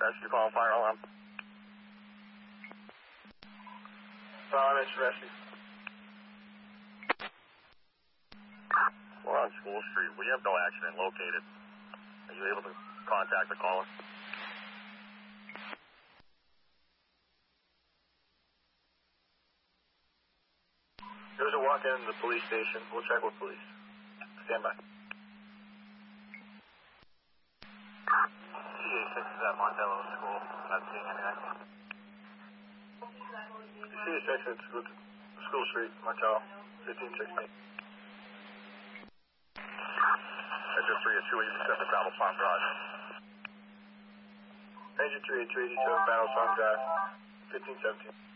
Rescue calling fire alarm. Rescue. We're on School Street. We have no accident located. Are you able to contact the caller? There was a walk-in to the police station. We'll check with police. Stand by. CA6 is at Montello School. Not seeing anything. CA6 at School Street, Montello, 1560. Ranger 38287 Battle Farm Drive. Ranger 38287 Battle Farm Drive, 1517.